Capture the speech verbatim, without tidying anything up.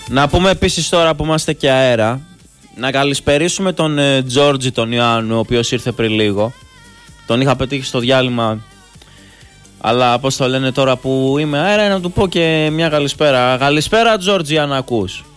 Να πούμε επίσης τώρα που είμαστε και αέρα, να καλησπερίσουμε τον ε, Τζόρτζι τον Ιωάννου, ο οποίος ήρθε πριν λίγο. Τον είχα πετύχει στο διάλειμμα, αλλά πώς το λένε τώρα που είμαι αέρα, να του πω και μια καλησπέρα. Καλησπέρα Τζόρτζι, αν ακούς.